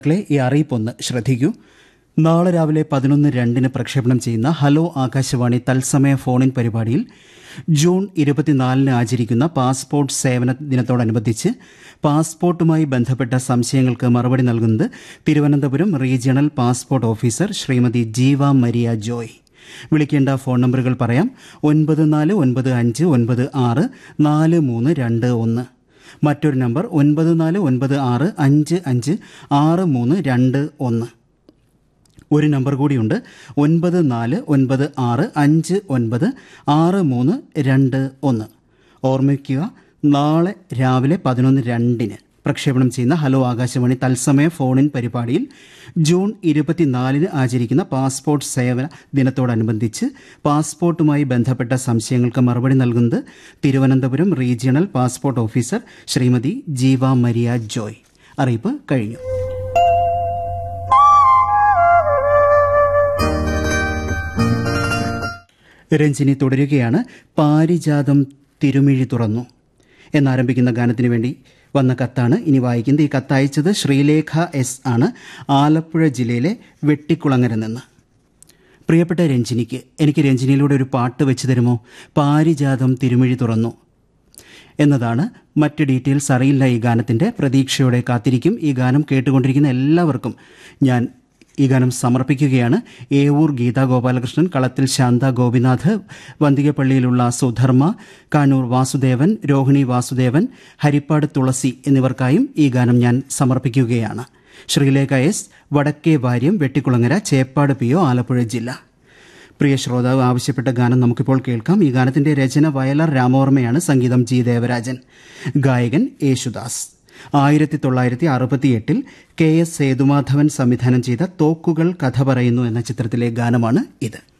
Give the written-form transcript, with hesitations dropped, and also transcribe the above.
ഈ അറിയിപ്പൊന്ന് ശ്രദ്ധിക്കൂ. നാളെ രാവിലെ 11:02 പ്രക്ഷേപണം ചെയ്യുന്ന ഹലോ ആകാശവാണി തത്സമയ ഫോണിൻ പരിപാടിയിൽ ജൂൺ 24 ആചരിക്കുന്ന പാസ്പോർട്ട് സേവന ദിനത്തോടനുബന്ധിച്ച് പാസ്പോർട്ടുമായി ബന്ധപ്പെട്ട സംശയങ്ങൾക്ക് മറുപടി നൽകുന്നത് Thiruvananthapuram regional passport officer Shrimati ജീവ മരിയ ജോയ്. വിളിക്കേണ്ട ഫോൺ നമ്പറുകൾ പറയാം: 9495964321. മറ്റൊരു നമ്പർ 9496556321. ഒരു നമ്പർ കൂടിയുണ്ട്: 9496596321. ഓർമ്മിക്കുക, നാളെ രാവിലെ 11:02 പ്രക്ഷേപണം ചെയ്യുന്ന ഹലോ ആകാശവാണി തത്സമയ ഫോണിൻ പരിപാടിയിൽ ജൂൺ 24 ആചരിക്കുന്ന പാസ്പോർട്ട് സേവന ദിനത്തോടനുബന്ധിച്ച് പാസ്പോർട്ടുമായി ബന്ധപ്പെട്ട സംശയങ്ങൾക്ക് മറുപടി നൽകുന്നത് Thiruvananthapuram regional passport officer Shrimati ജീവ മരിയ ജോയ്. അറിയിപ്പ് കഴിഞ്ഞു. രഞ്ജിനി തുടരുകയാണ്. പാരിജാതം തിരുമിഴി തുറന്നു എന്നാരംഭിക്കുന്ന ഗാനത്തിന് വേണ്ടി വന്ന കത്താണ് ഇനി വായിക്കുന്നത്. ഈ കത്തയച്ചത് ശ്രീലേഖ എസ് ആണ്, ആലപ്പുഴ ജില്ലയിലെ വെട്ടിക്കുളങ്ങര നിന്ന്. പ്രിയപ്പെട്ട രഞ്ജിനിക്ക് എനിക്ക് രഞ്ജിനിയിലൂടെ ഒരു പാട്ട് വെച്ച് തരുമോ? പാരിജാതം തിരുമിഴി തുറന്നു എന്നതാണ്. മറ്റ് ഡീറ്റെയിൽസ് അറിയില്ല ഈ ഗാനത്തിൻ്റെ. പ്രതീക്ഷയോടെ കാത്തിരിക്കും. ഈ ഗാനം കേട്ടുകൊണ്ടിരിക്കുന്ന എല്ലാവർക്കും ഞാൻ ഈ ഗാനം സമർപ്പിക്കുകയാണ്. ഏവൂർ ഗീതാ ഗോപാലകൃഷ്ണൻ, കളത്തിൽ ശാന്ത ഗോപിനാഥ്, വന്തികപ്പള്ളിയിലുള്ള സുധർമ്മ, കാനൂർ വാസുദേവൻ, രോഹിണി വാസുദേവൻ, ഹരിപ്പാട് തുളസി എന്നിവർക്കായും ഈ ഗാനം ഞാൻ സമർപ്പിക്കുകയാണ്. ശ്രീലേഖ എസ്, വടക്കേ വാര്യം, വെട്ടിക്കുളങ്ങര, ചേപ്പാട് PO, ആലപ്പുഴ ജില്ല. പ്രിയ ശ്രോതാവ് ആവശ്യപ്പെട്ട ഗാനം നമുക്കിപ്പോൾ കേൾക്കാം. ഈ ഗാനത്തിൻ്റെ രചന വയലാർ രാമവർമ്മയാണ്, സംഗീതം G. ദേവരാജൻ, ഗായകൻ യേശുദാസ്. 1968 KS സേതുമാധവൻ സംവിധാനം ചെയ്ത തോക്കുകൾ കഥ പറയുന്നു എന്ന ചിത്രത്തിലെ ഗാനമാണ് ഇത്.